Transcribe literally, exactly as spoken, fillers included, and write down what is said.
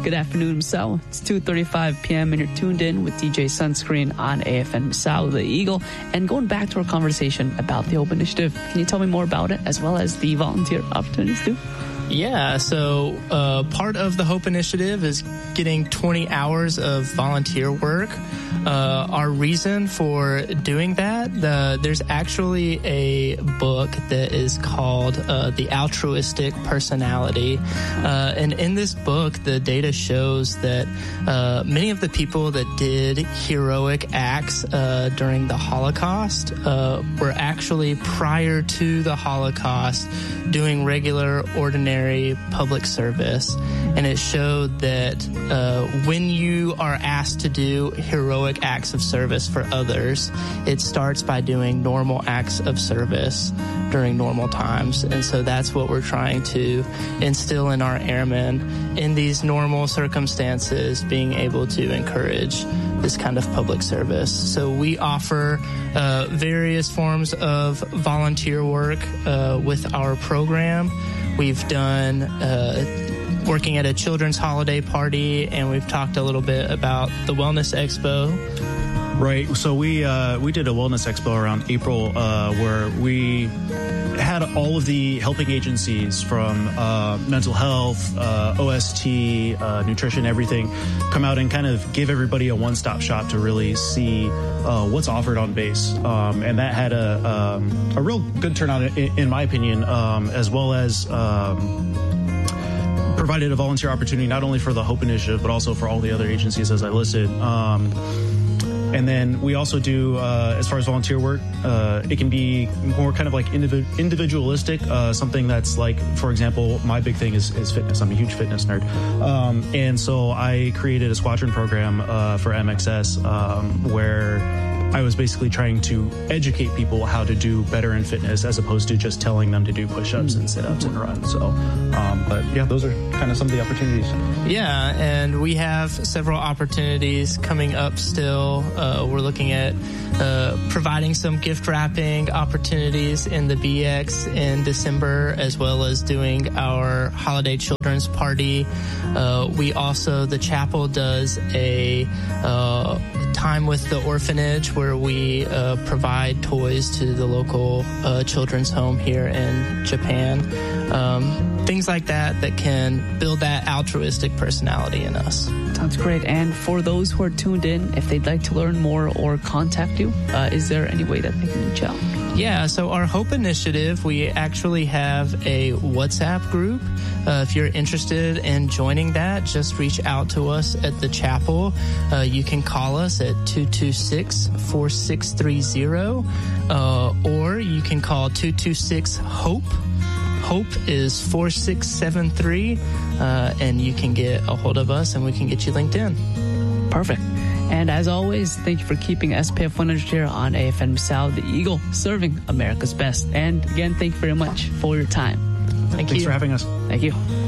Good afternoon, Misao. It's two thirty-five p.m. and you're tuned in with D J Sunscreen on A F N Misao, the Eagle. And going back to our conversation about the Hope Initiative, can you tell me more about it as well as the volunteer opportunities too? Yeah, so uh, part of the Hope Initiative is getting twenty hours of volunteer work. Uh, our reason for doing that, the, there's actually a book that is called uh, The Altruistic Personality. Uh, and in this book, the data shows that uh, many of the people that did heroic acts uh, during the Holocaust uh, were actually, prior to the Holocaust, doing regular, ordinary public service. And it showed that uh, when you are asked to do heroic acts of service for others, it starts by doing normal acts of service during normal times. And so that's what we're trying to instill in our airmen in these normal circumstances, being able to encourage this kind of public service. So we offer uh, various forms of volunteer work uh, with our program. We've done uh, working at a children's holiday party, and we've talked a little bit about the Wellness Expo. Right. So we uh, we did a Wellness Expo around April uh, where we had all of the helping agencies from uh, mental health, uh, O S T, uh, nutrition, everything, come out and kind of give everybody a one-stop shop to really see uh, what's offered on base. Um, and that had a, um, a real good turnout, in, in my opinion, um, as well as um, provided a volunteer opportunity not only for the Hope Initiative, but also for all the other agencies as I listed. Um, And then we also do, uh, as far as volunteer work, uh, it can be more kind of like individ- individualistic, uh, something that's like, for example, my big thing is, is fitness. I'm a huge fitness nerd. Um, and so I created a squadron program uh, for M X S um, where I was basically trying to educate people how to do better in fitness as opposed to just telling them to do push-ups and sit-ups and run. So, um, but yeah, those are kind of some of the opportunities. Yeah, and we have several opportunities coming up still. Uh, we're looking at uh, providing some gift wrapping opportunities in the B X in December, as well as doing our holiday children's party. Uh, we also, the chapel does a uh, time with the orphanage where we uh, provide toys to the local uh, children's home here in Japan. Um, things like that that can build that altruistic personality in us. Sounds great. And for those who are tuned in, if they'd like to learn more or contact you, uh, is there any way that they can reach out? Yeah, so our Hope Initiative, we actually have a WhatsApp group. Uh, if you're interested in joining that, just reach out to us at the chapel. Uh, you can call us at two two six, four six three zero, uh, or you can call two two six, HOPE. HOPE is four six seven three, uh, and you can get a hold of us and we can get you linked in. Perfect. And as always, thank you for keeping S P F one hundred here on A F N Misao, the Eagle, serving America's best. And again, thank you very much for your time. Thank Thanks you. for having us. Thank you.